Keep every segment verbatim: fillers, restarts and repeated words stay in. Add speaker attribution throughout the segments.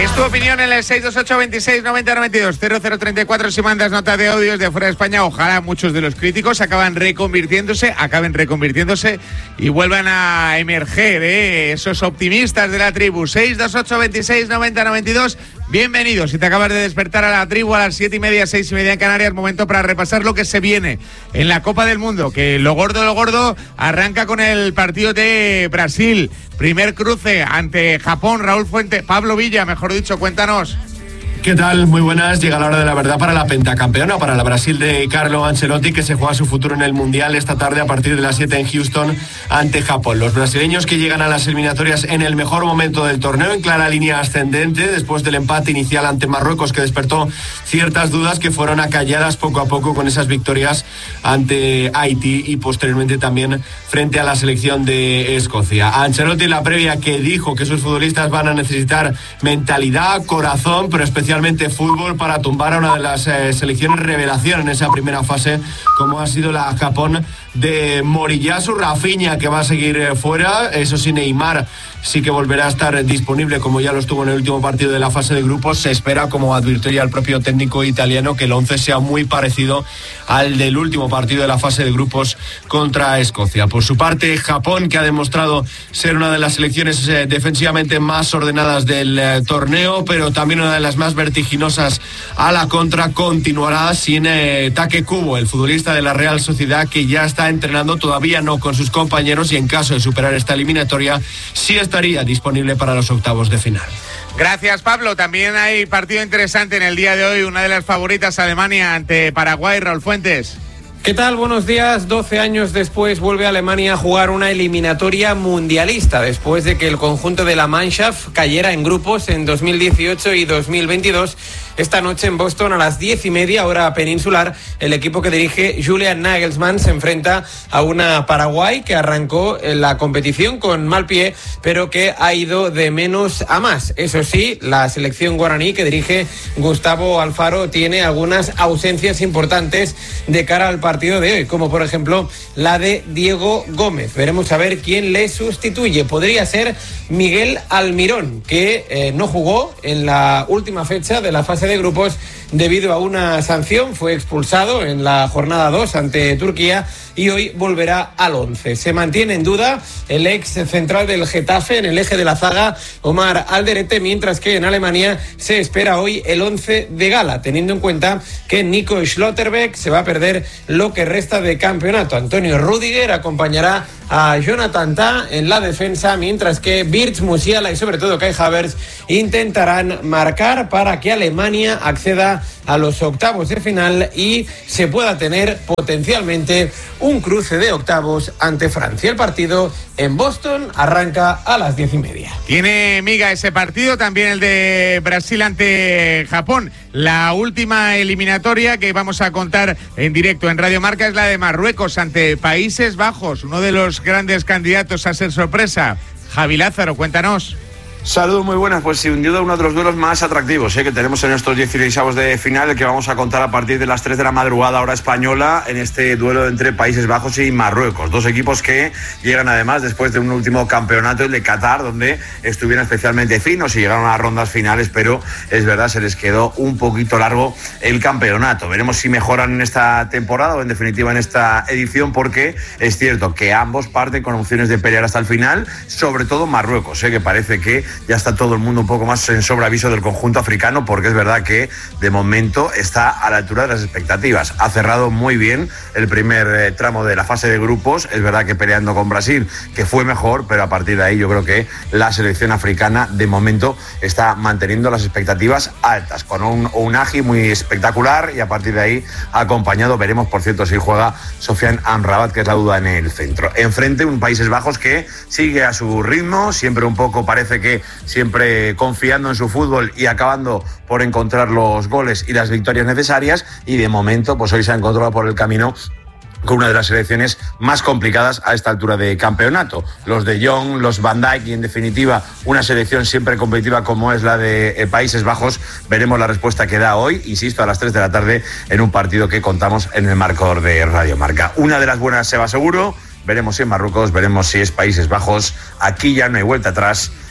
Speaker 1: Es tu opinión en el seis dos ocho, veintiséis, noventa, noventa y dos, cero cero treinta y cuatro si mandas nota de audios de fuera de España. Ojalá muchos de los críticos acaban reconvirtiéndose, acaben reconvirtiéndose y vuelvan a emerger, ¿eh? Esos optimistas de la tribu. seis dos ocho, veintiséis, noventa, noventa y dos. Bienvenidos. Si te acabas de despertar a la tribu a las siete y media, seis y media en Canarias, momento para repasar lo que se viene en la Copa del Mundo, que lo gordo, lo gordo arranca con el partido de Brasil. Primer cruce ante Japón. Raúl Fuente, Pablo Villa, mejor dicho, cuéntanos.
Speaker 2: ¿Qué tal? Muy buenas. Llega la hora de la verdad para la pentacampeona, para la Brasil de Carlo Ancelotti, que se juega su futuro en el Mundial esta tarde a partir de las siete en Houston ante Japón. Los brasileños que llegan a las eliminatorias en el mejor momento del torneo, en clara línea ascendente, después del empate inicial ante Marruecos, que despertó ciertas dudas que fueron acalladas poco a poco con esas victorias ante Haití y posteriormente también frente a la selección de Escocia. A Ancelotti en la previa que dijo que sus futbolistas van a necesitar mentalidad, corazón, pero especialmente Especialmente fútbol para tumbar a una de las eh, selecciones revelación en esa primera fase, como ha sido la Japón de Moriyasu. Rafinha, que va a seguir eh, fuera, eso sí, Neymar sí que volverá a estar disponible como ya lo estuvo en el último partido de la fase de grupos. Se espera, como advirtió ya el propio técnico italiano, que el once sea muy parecido al del último partido de la fase de grupos contra Escocia. Por su parte, Japón, que ha demostrado ser una de las selecciones eh, defensivamente más ordenadas del eh, torneo, pero también una de las más vertiginosas a la contra, continuará sin eh, Take Kubo, el futbolista de la Real Sociedad, que ya está entrenando, todavía no con sus compañeros, y en caso de superar esta eliminatoria sí estaría disponible para los octavos de final.
Speaker 1: Gracias, Pablo. También hay partido interesante en el día de hoy, una de las favoritas, Alemania ante Paraguay. Raúl Fuentes.
Speaker 3: ¿Qué tal? Buenos días. doce años después vuelve Alemania a jugar una eliminatoria mundialista, después de que el conjunto de la Mannschaft cayera en grupos en dos mil dieciocho y dos mil veintidós. Esta noche en Boston a las diez y media, hora peninsular, el equipo que dirige Julian Nagelsmann se enfrenta a una Paraguay que arrancó en la competición con mal pie, pero que ha ido de menos a más. Eso sí, la selección guaraní que dirige Gustavo Alfaro tiene algunas ausencias importantes de cara al partido de hoy, como por ejemplo la de Diego Gómez. Veremos a ver quién le sustituye. Podría ser Miguel Almirón, que eh, no jugó en la última fecha de la fase de grupos debido a una sanción. Fue expulsado en la jornada dos ante Turquía y hoy volverá al once. Se mantiene en duda el ex central del Getafe en el eje de la zaga, Omar Alderete, mientras que en Alemania se espera hoy el once de gala, teniendo en cuenta que Nico Schlotterbeck se va a perder lo que resta de campeonato. Antonio Rüdiger acompañará a Jonathan Tah en la defensa, mientras que Wirtz, Musiala y sobre todo Kai Havertz intentarán marcar para que Alemania acceda a los octavos de final y se pueda tener potencialmente un cruce de octavos ante Francia. El partido en Boston arranca a las diez y media.
Speaker 1: Tiene miga ese partido, también el de Brasil ante Japón. La última eliminatoria que vamos a contar en directo en Radio Marca es la de Marruecos ante Países Bajos, uno de los grandes candidatos a ser sorpresa. Javi Lázaro, cuéntanos.
Speaker 4: Saludos, muy buenas. Pues sin duda uno de los duelos más atractivos ¿eh? que tenemos en estos dieciseisavos de final, el que vamos a contar a partir de las tres de la madrugada hora española, en este duelo entre Países Bajos y Marruecos. Dos equipos que llegan además después de un último campeonato, el de Qatar, donde estuvieron especialmente finos y llegaron a las rondas finales, pero es verdad, se les quedó un poquito largo el campeonato. Veremos si mejoran en esta temporada o en definitiva en esta edición, porque es cierto que ambos parten con opciones de pelear hasta el final, sobre todo Marruecos, ¿eh? que parece que ya está todo el mundo un poco más en sobreaviso del conjunto africano, porque es verdad que de momento está a la altura de las expectativas. Ha cerrado muy bien el primer eh, tramo de la fase de grupos, es verdad que peleando con Brasil, que fue mejor, pero a partir de ahí yo creo que la selección africana de momento está manteniendo las expectativas altas, con un Unagi muy espectacular y a partir de ahí acompañado, veremos por cierto si juega Sofiane Amrabat, que es la duda en el centro. Enfrente un Países Bajos que sigue a su ritmo, siempre un poco parece que siempre confiando en su fútbol y acabando por encontrar los goles y las victorias necesarias, y de momento pues hoy se ha encontrado por el camino con una de las selecciones más complicadas a esta altura de campeonato. Los de Jong, los Van Dijk y en definitiva una selección siempre competitiva como es la de Países Bajos. Veremos la respuesta que da hoy, insisto, a las tres de la tarde en un partido que contamos en el marcador de Radio Marca. Una de las buenas se va seguro, veremos si es Marruecos, veremos si es Países Bajos. Aquí ya no hay vuelta atrás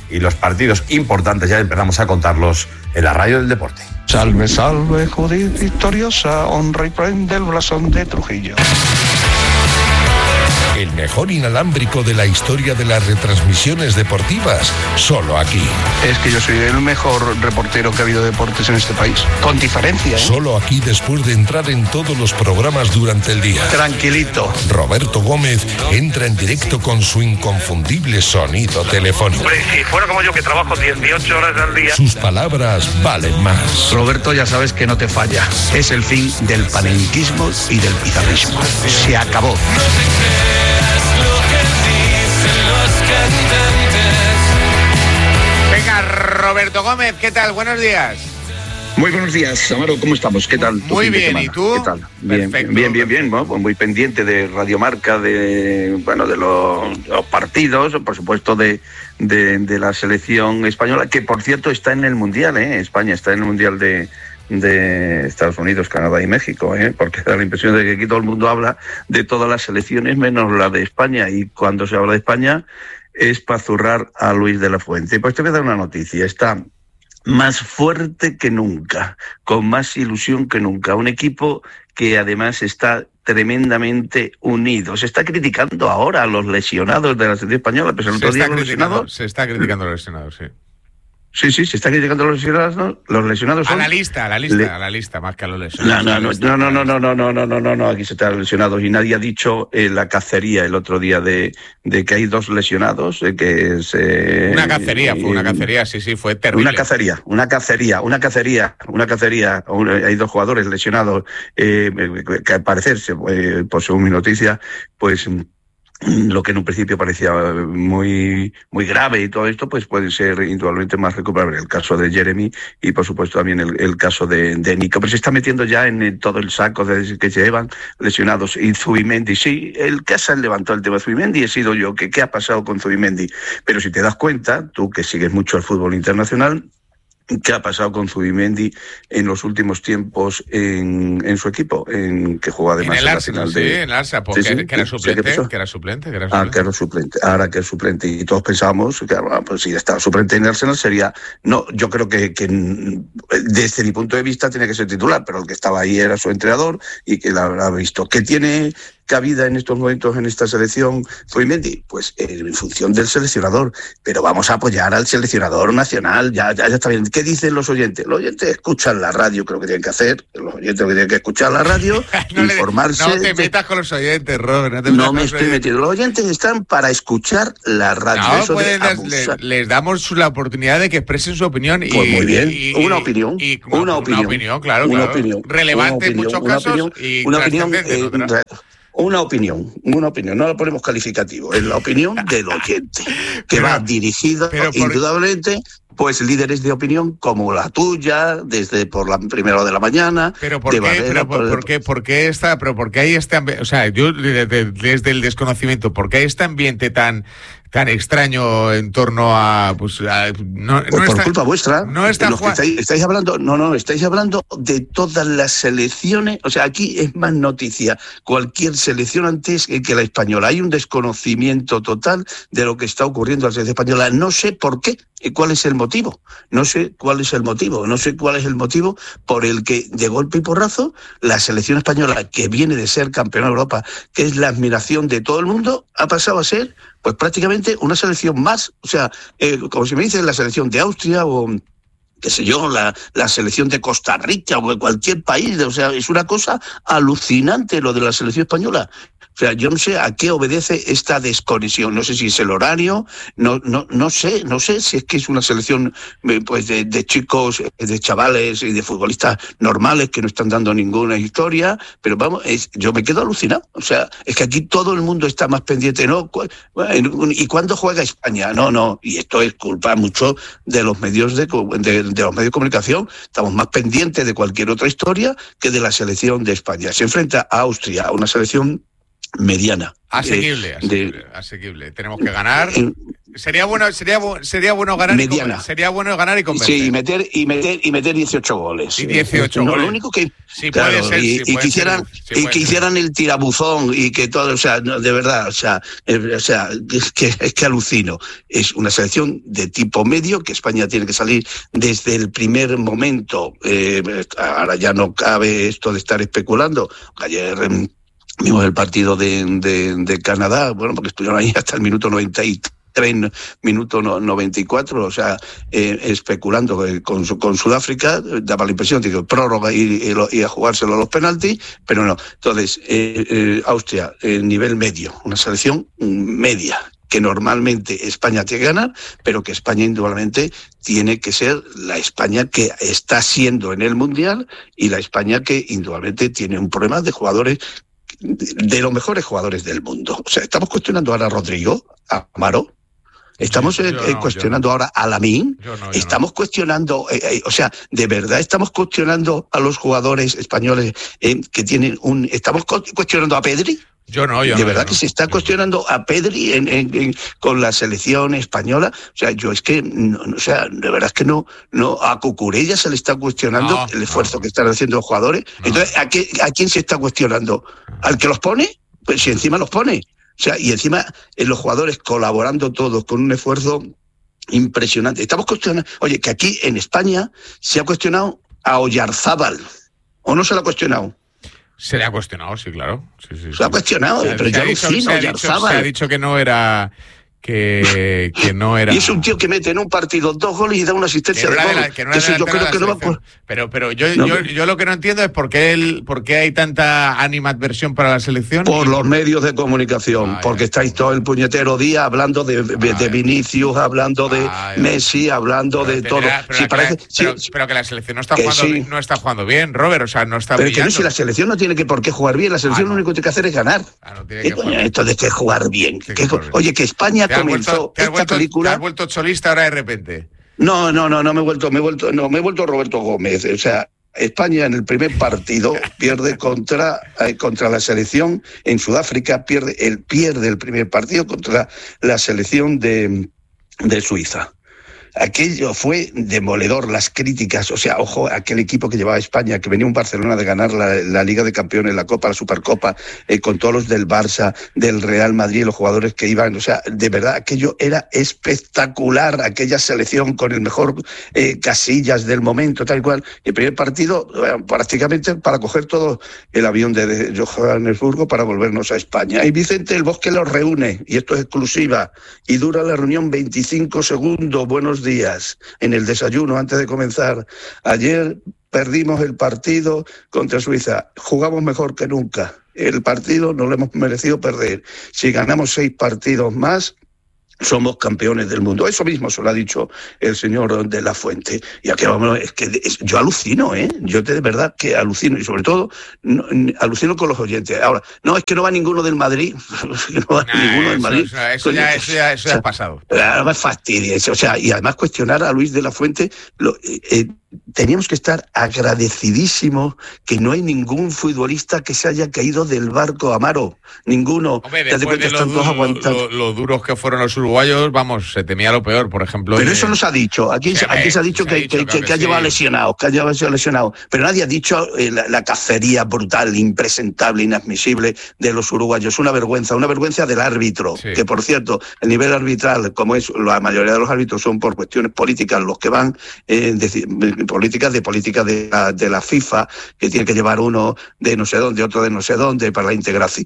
Speaker 4: y los partidos importantes ya empezamos a contarlos en la radio del deporte.
Speaker 5: Salve, salve, Judith victoriosa, honra y prende el blasón de Trujillo.
Speaker 6: El mejor inalámbrico de la historia de las retransmisiones deportivas, solo aquí.
Speaker 5: Es que yo soy el mejor reportero que ha habido de deportes en este país, con diferencia, ¿eh?
Speaker 6: Solo aquí después de entrar en todos los programas durante el día.
Speaker 5: Tranquilito.
Speaker 6: Roberto Gómez entra en directo con su inconfundible sonido telefónico.
Speaker 5: Hombre, si fuera como yo que trabajo dieciocho horas al día.
Speaker 6: Sus palabras valen más.
Speaker 5: Roberto, ya sabes que no te falla. Es el fin del panenquismo y del pizarrismo. Se acabó.
Speaker 1: Venga, Roberto Gómez, ¿qué tal? Buenos días.
Speaker 5: Muy buenos días, Amaro, ¿cómo estamos? ¿Qué tal?
Speaker 1: Muy bien, ¿y tú?
Speaker 5: ¿Qué tal? Bien,
Speaker 1: Perfecto.
Speaker 5: bien, bien, bien, ¿no? Pues muy pendiente de Radiomarca, de bueno, de los, los partidos, por supuesto de, de, de la selección española, que por cierto está en el Mundial, ¿eh? España está en el Mundial de, de Estados Unidos, Canadá y México, ¿eh? Porque da la impresión de que aquí todo el mundo habla de todas las selecciones menos la de España, y cuando se habla de España es para zurrar a Luis de la Fuente. Pues te voy a dar una noticia, está más fuerte que nunca, con más ilusión que nunca, un equipo que además está tremendamente unido. Se está criticando ahora a los lesionados de la selección española, pero el otro día los lesionados...
Speaker 1: Se está criticando a los lesionados, sí.
Speaker 5: Sí, sí, se está criticando a los lesionados, ¿no? Los lesionados son...
Speaker 1: A la lista, a la lista,
Speaker 5: Le...
Speaker 1: a la lista, más que a los lesionados.
Speaker 5: No, no, no, no, no, no, no, no, no, no, no, no, aquí se están lesionados y nadie ha dicho eh, la cacería el otro día de, de que hay dos lesionados, eh, que es... Eh,
Speaker 1: una cacería, fue una cacería, sí, sí, fue terrible.
Speaker 5: Una cacería, una cacería, una cacería, una cacería, una, hay dos jugadores lesionados, eh, que al parecer, eh, por según mi noticia, pues... lo que en un principio parecía muy muy grave y todo esto, pues puede ser indudablemente más recuperable. El caso de Jeremy y, por supuesto, también el, el caso de, de Nico. Pero se está metiendo ya en, en todo el saco de que llevan lesionados. Y Zubimendi, sí, el que se levantó el tema de Zubimendi he sido yo. que ¿Qué ha pasado con Zubimendi? Pero si te das cuenta, tú que sigues mucho el fútbol internacional, ¿qué ha pasado con Zubimendi en los últimos tiempos en, en su equipo? En que jugó además
Speaker 1: en el
Speaker 5: en
Speaker 1: Arsenal,
Speaker 5: la final de...
Speaker 1: sí, en el Arsenal, porque
Speaker 5: sí, sí,
Speaker 1: que era suplente,
Speaker 5: sí,
Speaker 1: que era suplente, que era
Speaker 5: Ah,
Speaker 1: suplente.
Speaker 5: que era suplente, ahora que es suplente. Y todos pensábamos que, ah, pues si estaba suplente en el Arsenal sería... No, yo creo que, que desde mi punto de vista tiene que ser titular, pero el que estaba ahí era su entrenador y que la habrá visto. ¿Qué tiene cabida en estos momentos en esta selección Zubimendi? Pues en función del seleccionador, pero vamos a apoyar al seleccionador nacional, ya, ya, ya está bien. ¿Qué dicen los oyentes? Los oyentes escuchan la radio, creo que tienen que hacer, los oyentes lo que tienen que escuchar la radio,
Speaker 1: no
Speaker 5: informarse.
Speaker 1: Le, no te metas con los oyentes, Robert. No, te
Speaker 5: no me estoy metiendo. Los oyentes están para escuchar la radio.
Speaker 1: No,
Speaker 5: Eso
Speaker 1: pueden,
Speaker 5: de
Speaker 1: les, les damos la oportunidad de que expresen su opinión. Y,
Speaker 5: pues muy bien,
Speaker 1: y,
Speaker 5: una
Speaker 1: y,
Speaker 5: opinión,
Speaker 1: y,
Speaker 5: una,
Speaker 1: una
Speaker 5: opinión,
Speaker 1: opinión, claro,
Speaker 5: una
Speaker 1: claro.
Speaker 5: opinión,
Speaker 1: relevante
Speaker 5: una opinión,
Speaker 1: en muchos
Speaker 5: una
Speaker 1: casos
Speaker 5: opinión,
Speaker 1: y
Speaker 5: una opinión,
Speaker 1: eh,
Speaker 5: Una opinión, una opinión, no la ponemos calificativo, es la opinión del oyente, que
Speaker 1: pero,
Speaker 5: va dirigida por... indudablemente, pues líderes de opinión como la tuya, desde por la primera hora de la mañana.
Speaker 1: Pero ¿por qué?
Speaker 5: Valera,
Speaker 1: Pero por,
Speaker 5: por,
Speaker 1: ¿por qué? ¿Por qué está? Pero ¿por qué hay este ambiente? O sea, yo desde, desde el desconocimiento, ¿por qué hay este ambiente tan tan extraño en torno a, pues, a, no,
Speaker 5: pues
Speaker 1: no
Speaker 5: por
Speaker 1: está,
Speaker 5: culpa vuestra,
Speaker 1: no está
Speaker 5: los que estáis, estáis hablando, no, no, estáis hablando de todas las selecciones, o sea, aquí es más noticia cualquier selección antes que la española. Hay un desconocimiento total de lo que está ocurriendo en la selección española. No sé por qué, cuál es el motivo, no sé cuál es el motivo, no sé cuál es el motivo por el que de golpe y porrazo la selección española, que viene de ser campeona de Europa, que es la admiración de todo el mundo, ha pasado a ser pues prácticamente una selección más, o sea, eh, como si me dices la selección de Austria o qué sé yo, la, la selección de Costa Rica o de cualquier país, o sea, es una cosa alucinante lo de la selección española. O sea, yo no sé a qué obedece esta desconexión, no sé si es el horario, no no no sé, no sé si es que es una selección pues de, de chicos, de chavales y de futbolistas normales que no están dando ninguna historia, pero vamos, es, yo me quedo alucinado, o sea, es que aquí todo el mundo está más pendiente, ¿no? ¿Y cuándo juega España? No, no, y esto es culpa mucho de los medios de, de, de los medios de comunicación, estamos más pendientes de cualquier otra historia que de la selección de España. Se enfrenta a Austria, a una selección mediana.
Speaker 1: Asequible,
Speaker 5: eh,
Speaker 1: asequible,
Speaker 5: de,
Speaker 1: asequible. Tenemos que ganar.
Speaker 5: Eh,
Speaker 1: Sería bueno, sería, sería bueno ganar
Speaker 5: mediana.
Speaker 1: y convencer. Sería bueno ganar y convencer.
Speaker 5: Sí, y meter y meter y meter dieciocho goles.
Speaker 1: Y dieciocho
Speaker 5: no,
Speaker 1: goles.
Speaker 5: Lo único que
Speaker 1: sí,
Speaker 5: claro,
Speaker 1: puede ser,
Speaker 5: y,
Speaker 1: sí,
Speaker 5: y
Speaker 1: puede
Speaker 5: que hicieran
Speaker 1: ser, sí,
Speaker 5: y que
Speaker 1: ser.
Speaker 5: hicieran el tirabuzón y que todo, o sea, no, de verdad, o sea, eh, o sea, es que es que alucino. Es una selección de tipo medio que España tiene que salir desde el primer momento. Eh, ahora ya no cabe esto de estar especulando. Ayer eh, vimos el partido de, de, de Canadá, bueno, porque estuvieron ahí hasta el minuto noventa y tres, minuto noventa y cuatro, o sea, eh, especulando con, con Sudáfrica, daba la impresión de que prórroga y, y, y a jugárselo a los penaltis, pero no. Entonces, eh, eh, Austria, eh, nivel medio, una selección media, que normalmente España tiene que ganar, pero que España indudablemente tiene que ser la España que está siendo en el Mundial y la España que indudablemente tiene un problema de jugadores, de los mejores jugadores del mundo. O sea, estamos cuestionando ahora a Rodrigo, a Amaro, estamos yo, yo eh, no, cuestionando no. ahora a Lamine, no, estamos no. cuestionando, eh, eh, o sea, de verdad estamos cuestionando a los jugadores españoles eh, que tienen un... ¿Estamos cuestionando a Pedri?
Speaker 1: Yo no, yo
Speaker 5: De
Speaker 1: no,
Speaker 5: verdad
Speaker 1: yo
Speaker 5: que
Speaker 1: no.
Speaker 5: se está cuestionando a Pedri en, en, en, con la selección española. O sea, yo es que, no, o sea, de verdad es que no, no, a Cucurella se le está cuestionando no, el esfuerzo no. que están haciendo los jugadores. No. Entonces, ¿a, qué, ¿a quién se está cuestionando? ¿Al que los pone? Pues si encima los pone. O sea, y encima eh, los jugadores colaborando todos con un esfuerzo impresionante. Estamos cuestionando, oye, que aquí en España se ha cuestionado a Oyarzábal, ¿o no se lo ha cuestionado?
Speaker 1: Se le ha cuestionado, sí, claro. Sí, sí,
Speaker 5: se
Speaker 1: sí.
Speaker 5: ha cuestionado,
Speaker 1: se,
Speaker 5: pero
Speaker 1: se
Speaker 5: yo
Speaker 1: ha dicho,
Speaker 5: alucino,
Speaker 1: se, ha dicho, se ha dicho que no era... Que, que no era...
Speaker 5: Y es un tío que mete en un partido dos goles y da una asistencia
Speaker 1: que no
Speaker 5: de gol.
Speaker 1: De la, que no Eso yo creo que no va por... Pero, pero yo, no, yo, yo lo que no entiendo es por qué, el, por qué hay tanta animadversión para la selección.
Speaker 5: Por los medios de comunicación, ah, porque estáis todo el puñetero día hablando de, de, de Vinicius, hablando de ah, Messi, hablando pero de todo.
Speaker 1: Pero, sí, parece, que la, sí, pero, pero que la selección no está, jugando, sí. no está jugando bien, Robert, o sea, no está
Speaker 5: Pero
Speaker 1: brillando.
Speaker 5: que no, si la selección no tiene que por qué jugar bien, la selección ah, no. lo único que tiene que hacer es ganar. Ah, no tiene que jugar. Esto de que jugar bien. Que, oye, que España comenzó...
Speaker 1: Te has, vuelto, película... te has vuelto cholista ahora de repente.
Speaker 5: No, no, no, no me he vuelto, me he vuelto, no, me he vuelto Roberto Gómez. O sea, España en el primer partido pierde contra, eh, contra la selección en Sudáfrica, pierde el, pierde el primer partido contra la selección de, de Suiza. Aquello fue demoledor, las críticas, o sea, ojo, aquel equipo que llevaba a España, que venía un Barcelona de ganar la, la Liga de Campeones, la Copa, la Supercopa, eh, con todos los del Barça, del Real Madrid, los jugadores que iban, o sea, de verdad, aquello era espectacular, aquella selección con el mejor eh, Casillas del momento, tal y cual. El primer partido, bueno, prácticamente para coger todo el avión de, de Johannesburgo para volvernos a España. Y Vicente el Bosque los reúne, y esto es exclusiva, y dura la reunión veinticinco segundos, buenos días, en el desayuno antes de comenzar. Ayer perdimos el partido contra Suiza, jugamos mejor que nunca, el partido no lo hemos merecido perder, si ganamos seis partidos más somos campeones del mundo. Eso mismo se lo ha dicho el señor de la Fuente. Y aquí vamos, es que es, yo alucino, ¿eh? Yo de verdad que alucino, y sobre todo no, alucino con los oyentes. Ahora, no, es que no va ninguno del Madrid. No va nah, ninguno del Madrid.
Speaker 1: Eso, eso, ya, eso ya, eso ya o sea, ha pasado.
Speaker 5: No me fastidies. O sea, y además cuestionar a Luis de la Fuente, lo, eh, eh, teníamos que estar agradecidísimos que no hay ningún futbolista que se haya caído del barco, Amaro. Ninguno.
Speaker 1: Hombre, después de lo, du lo, lo duros que fueron los uruguayos, vamos, se temía lo peor, por ejemplo.
Speaker 5: Pero
Speaker 1: eh,
Speaker 5: eso no se ha dicho. Aquí se, aquí se ha dicho se que, ha dicho, que, claro que, que ha sí. llevado lesionados, que ha llevado lesionados. Pero nadie ha dicho eh, la, la cacería brutal, impresentable, inadmisible de los uruguayos. Una vergüenza, una vergüenza del árbitro. Sí. Que, por cierto, el nivel arbitral, como es, la mayoría de los árbitros son por cuestiones políticas los que van, eh, de, políticas de política de la, de la FIFA, que tiene que llevar uno de no sé dónde, otro de no sé dónde, para la integración.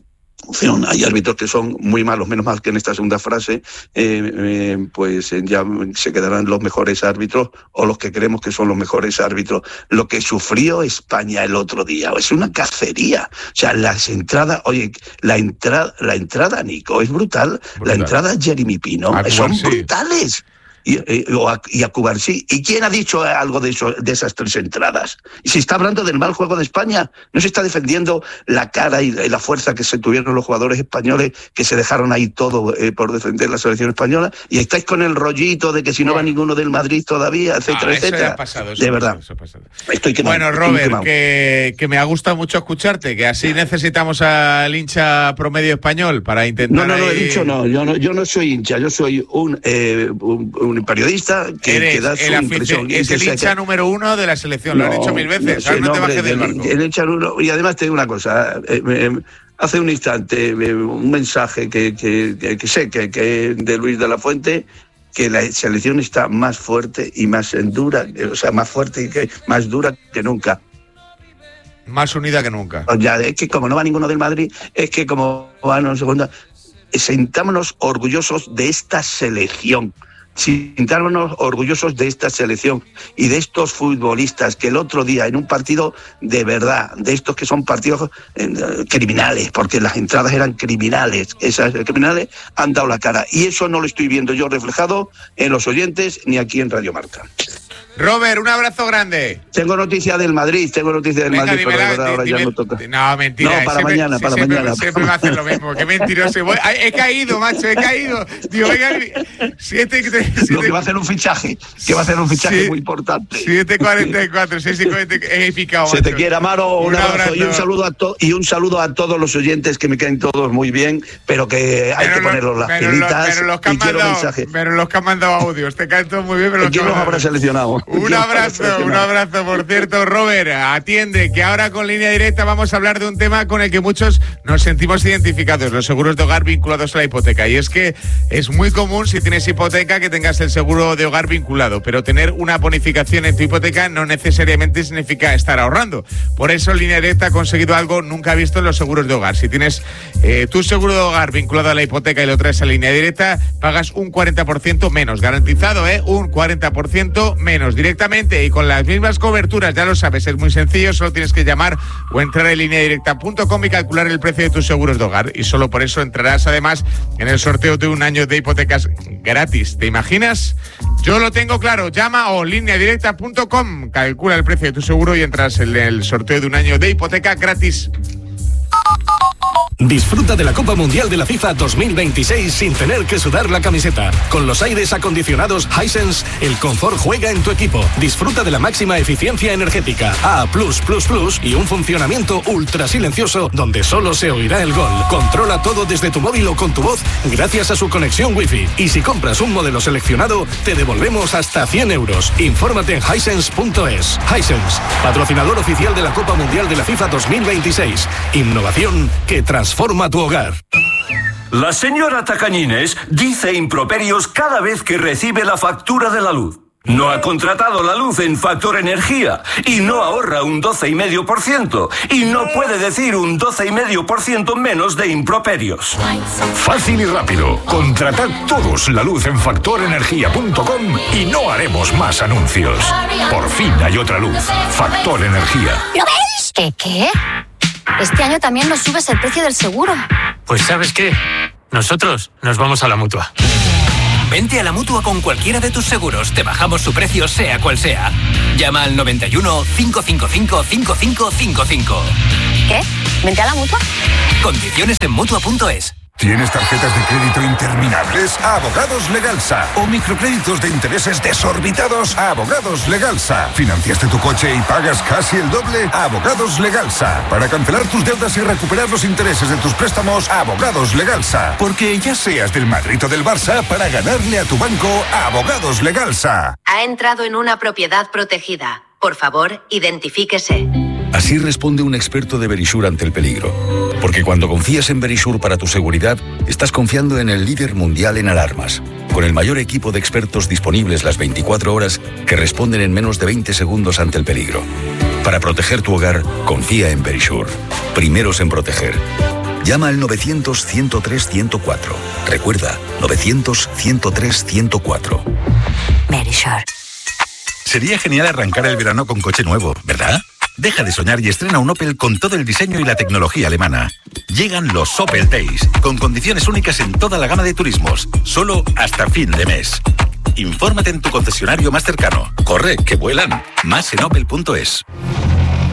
Speaker 5: Hay árbitros que son muy malos, menos mal que en esta segunda frase eh, eh, pues eh, ya se quedarán los mejores árbitros o los que creemos que son los mejores árbitros. Lo que sufrió España el otro día es una cacería. O sea, las entradas, oye, la entrada, la entrada, Nico, es brutal. brutal. La entrada Jeremy Pino, ah, son sí. brutales. y, y, a, y a Cubarsí. ¿Y quién ha dicho algo de, eso, de esas tres entradas? Y se está hablando del mal juego de España, no se está defendiendo la cara y la fuerza que se tuvieron los jugadores españoles, que se dejaron ahí todo eh, por defender la selección española, y estáis con el rollito de que si no bueno. va ninguno del Madrid todavía, etcétera, ah, etcétera.
Speaker 1: Pasado,
Speaker 5: de verdad.
Speaker 1: Pasado,
Speaker 5: estoy quemado,
Speaker 1: bueno,
Speaker 5: estoy
Speaker 1: Robert,
Speaker 5: quemado.
Speaker 1: que, que me ha gustado mucho escucharte, que así necesitamos al hincha promedio español para intentar.
Speaker 5: No, no, no,
Speaker 1: ahí...
Speaker 5: he dicho no, yo no, yo no soy hincha, yo soy un, eh, un, un periodista que,
Speaker 1: Eres
Speaker 5: que da su
Speaker 1: el
Speaker 5: impresión.
Speaker 1: Es el hincha que... número uno de la selección, no, lo han dicho mil veces, no, no, no te bajes del barco.
Speaker 5: El hincha uno, y además te digo una cosa, eh, eh, hace un instante eh, un mensaje que, que, que, que sé que, que de Luis de la Fuente, que la selección está más fuerte y más dura, o sea, más fuerte y que, más dura que nunca.
Speaker 1: Más unida que nunca.
Speaker 5: Ya, es que como no va ninguno del Madrid, es que como van en segunda, sentámonos orgullosos de esta selección. Sintámonos orgullosos de esta selección y de estos futbolistas que el otro día en un partido de verdad, de estos que son partidos eh, criminales, porque las entradas eran criminales, esas criminales han dado la cara, y eso no lo estoy viendo yo reflejado en los oyentes ni aquí en Radio Marca.
Speaker 1: Robert, un abrazo grande.
Speaker 5: Tengo noticia del Madrid, tengo noticia del
Speaker 1: Venga,
Speaker 5: Madrid,
Speaker 1: dímela,
Speaker 5: pero de verdad, ahora
Speaker 1: dime,
Speaker 5: ya no toca.
Speaker 1: No, mentira.
Speaker 5: No, para
Speaker 1: siempre,
Speaker 5: mañana, para
Speaker 1: siempre,
Speaker 5: mañana.
Speaker 1: Siempre me hacen lo mismo, qué mentiroso. Voy, he caído, macho, he caído. Digo, venga, siete, siete,
Speaker 5: Lo que va a hacer un fichaje, que va a hacer un fichaje siete, muy importante.
Speaker 1: siete cuarenta y cuatro, seis cincuenta, he picado,
Speaker 5: Se
Speaker 1: macho.
Speaker 5: te quiere, Amaro, un, un abrazo, abrazo y un saludo a to, y un saludo a todos los oyentes, que me caen todos muy bien, pero que hay pero que lo, ponerlos las
Speaker 1: pero
Speaker 5: pilitas.
Speaker 1: Lo, pero los que han mandado, pero los que han mandado audios, te caen todos muy bien, pero los
Speaker 5: ¿quién los habrá seleccionado?
Speaker 1: Un abrazo, un abrazo. Por cierto, Robert, atiende que ahora con Línea Directa vamos a hablar de un tema con el que muchos nos sentimos identificados, los seguros de hogar vinculados a la hipoteca. Y es que es muy común, si tienes hipoteca, que tengas el seguro de hogar vinculado, pero tener una bonificación en tu hipoteca no necesariamente significa estar ahorrando. Por eso Línea Directa ha conseguido algo nunca visto en los seguros de hogar. Si tienes eh, tu seguro de hogar vinculado a la hipoteca y lo traes a Línea Directa, pagas un cuarenta por ciento menos, garantizado, ¿eh? Un cuarenta por ciento menos directamente y con las mismas coberturas, ya lo sabes, es muy sencillo, solo tienes que llamar o entrar en línea directa punto com y calcular el precio de tus seguros de hogar, y solo por eso entrarás además en el sorteo de un año de hipotecas gratis. ¿Te imaginas? Yo lo tengo claro, llama o línea directa punto com, calcula el precio de tu seguro y entras en el sorteo de un año de hipoteca gratis.
Speaker 7: Disfruta de la Copa Mundial de la FIFA dos mil veintiséis sin tener que sudar la camiseta. Con los aires acondicionados Hisense, el confort juega en tu equipo. Disfruta de la máxima eficiencia energética A plus plus plus y un funcionamiento ultra silencioso donde solo se oirá el gol. Controla todo desde tu móvil o con tu voz gracias a su conexión Wi-Fi. Y si compras un modelo seleccionado, te devolvemos hasta cien euros. Infórmate en hisense punto es. Hisense, patrocinador oficial de la Copa Mundial de la FIFA dos mil veintiséis. Innovación que transforma tu hogar.
Speaker 8: La señora Tacañines dice improperios cada vez que recibe la factura de la luz. No ha contratado la luz en Factor Energía y no ahorra un doce coma cinco por ciento y no puede decir un doce coma cinco por ciento menos de improperios.
Speaker 9: Fácil y rápido. Contratad todos la luz en factor energía punto com y no haremos más anuncios. Por fin hay otra luz. Factor Energía.
Speaker 10: ¿Lo veis? ¿Qué qué? Este año también nos subes el precio del seguro.
Speaker 11: Pues ¿sabes qué? Nosotros nos vamos a la Mutua.
Speaker 12: Vente a la Mutua con cualquiera de tus seguros. Te bajamos su precio sea cual sea. Llama al noventa y uno, cinco cinco cinco, cinco cinco cinco cinco.
Speaker 10: ¿Qué? ¿Vente a la Mutua?
Speaker 12: Condiciones en Mutua punto es.
Speaker 9: ¿Tienes tarjetas de crédito interminables? Abogados Legalsa. ¿O microcréditos de intereses desorbitados? Abogados Legalsa. ¿Financiaste tu coche y pagas casi el doble? Abogados Legalsa. Para cancelar tus deudas y recuperar los intereses de tus préstamos, Abogados Legalsa. Porque ya seas del Madrid o del Barça, para ganarle a tu banco, Abogados Legalsa.
Speaker 13: Ha entrado en una propiedad protegida. Por favor, identifíquese.
Speaker 14: Así responde un experto de Verisure ante el peligro. Porque cuando confías en Verisure para tu seguridad, estás confiando en el líder mundial en alarmas. Con el mayor equipo de expertos disponibles las veinticuatro horas que responden en menos de veinte segundos ante el peligro. Para proteger tu hogar, confía en Verisure. Primeros en proteger. Llama al novecientos, ciento tres, ciento cuatro. Recuerda, novecientos, ciento tres, ciento cuatro.
Speaker 10: Verisure.
Speaker 15: Sería genial arrancar el verano con coche nuevo, ¿verdad? Deja de soñar y estrena un Opel con todo el diseño y la tecnología alemana. Llegan los Opel Days, con condiciones únicas en toda la gama de turismos, solo hasta fin de mes. Infórmate en tu concesionario más cercano. Corre, que vuelan. Más en opel punto es.